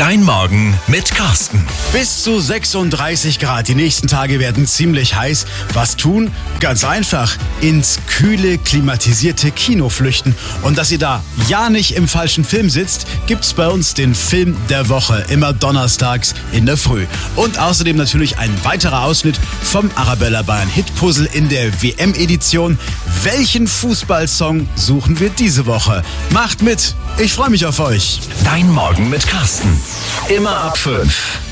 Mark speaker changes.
Speaker 1: Dein Morgen mit Carsten.
Speaker 2: Bis zu 36 Grad. Die nächsten Tage werden ziemlich heiß. Was tun? Ganz einfach. Ins kühle, klimatisierte Kino flüchten. Und dass ihr da ja nicht im falschen Film sitzt, gibt's bei uns den Film der Woche. Immer donnerstags in der Früh. Und außerdem natürlich ein weiterer Ausschnitt vom Arabella Bayern Hitpuzzle in der WM-Edition. Welchen Fußballsong suchen wir diese Woche? Macht mit. Ich freue mich auf euch.
Speaker 1: Dein Morgen mit Carsten. Immer ab 5.